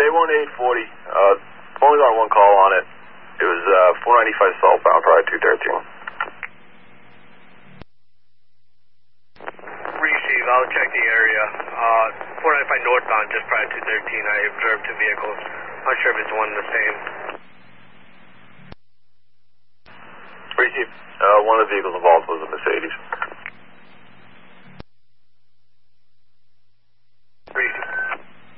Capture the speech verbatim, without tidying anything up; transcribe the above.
A one eight forty. Uh, only got one call on it. It was uh, four ninety-five southbound, probably two thirteen. Receive, I'll check the area. Uh, four ninety-five northbound, just prior to two thirteen. I observed two vehicles. Not sure if it's one and the same. Receive. Uh, one of the vehicles involved was a Mercedes.